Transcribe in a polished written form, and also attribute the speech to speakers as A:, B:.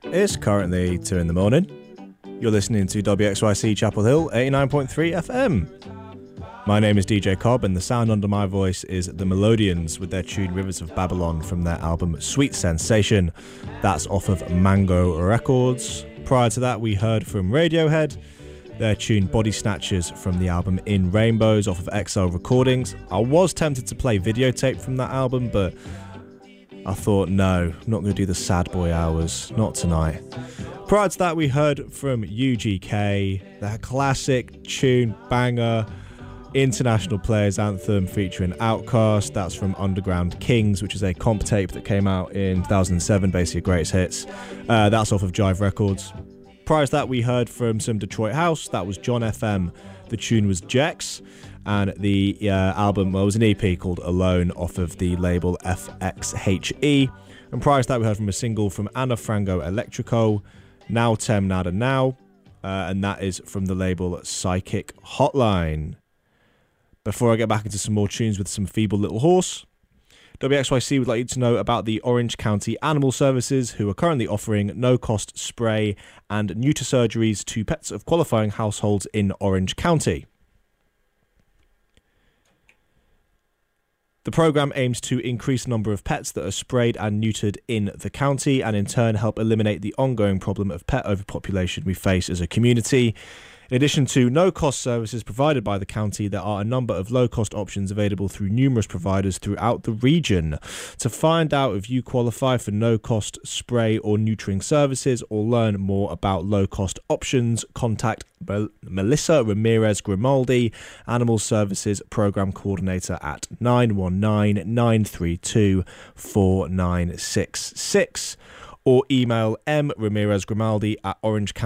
A: It's currently 2 in the morning. You're listening to WXYC Chapel Hill 89.3 FM. My name is DJ Cobb, and the sound under my voice is the Melodians with their tune Rivers of Babylon from their album Sweet Sensation. That's off of Mango Records. Prior to that, we heard from Radiohead, their tune Body Snatchers from the album In Rainbows off of XL Recordings. I was tempted to play videotape from that album, but I thought, no, I'm not going to do the sad boy hours, not tonight. Prior to that, we heard from UGK, their classic tune banger, International Players Anthem featuring Outkast. That's from Underground Kings, which is a comp tape that came out in 2007, basically greatest hits. That's off of Jive Records. Prior to that, we heard from some Detroit House. That was John FM. The tune was Jex, and the album, well, it was an EP called Alone off of the label FXHE. And prior to that, we heard from a single from Anna Frango Electrico, Now Tem Nada Now, and that is from the label Psychic Hotline. Before I get back into some more tunes with some Feeble Little Horse, WXYC would like you to know about the Orange County Animal Services, who are currently offering no-cost spray and neuter surgeries to pets of qualifying households in Orange County. The program aims to increase the number of pets that are sprayed and neutered in the county, and in turn help eliminate the ongoing problem of pet overpopulation we face as a community. In addition to no-cost services provided by the county, there are a number of low-cost options available through numerous providers throughout the region. To find out if you qualify for no-cost spray or neutering services or learn more about low-cost options, contact Melissa Ramirez Grimaldi, Animal Services Program Coordinator at 919-932-4966, or email mramirezgrimaldi at